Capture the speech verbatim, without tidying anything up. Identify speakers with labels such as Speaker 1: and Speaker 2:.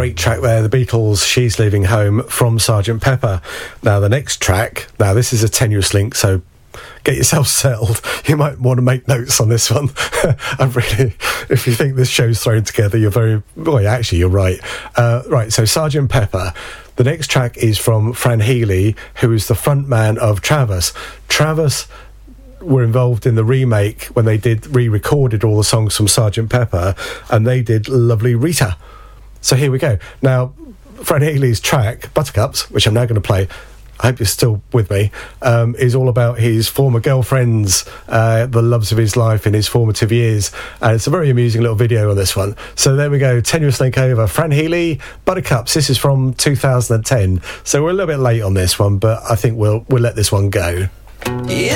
Speaker 1: great track there, the Beatles, She's Leaving Home, from Sergeant Pepper. Now, the next track, now this is a tenuous link, so get yourself settled. You might want to make notes on this one. I'm really, if you think this show's thrown together, you're very, well, actually, you're right. Uh, right, so Sergeant Pepper. The next track is from Fran Healy, who is the front man of Travis. Travis were involved in the remake when they did re-recorded all the songs from Sergeant Pepper, and they did Lovely Rita. So here we go. Now, Fran Healy's track, Buttercups, which I'm now going to play, I hope you're still with me, um, is all about his former girlfriends, uh, the loves of his life in his formative years. And it's a very amusing little video on this one. So there we go, tenuous link over. Fran Healy, Buttercups. This is from two thousand ten. So we're a little bit late on this one, but I think we'll we'll let this one go.
Speaker 2: Yeah.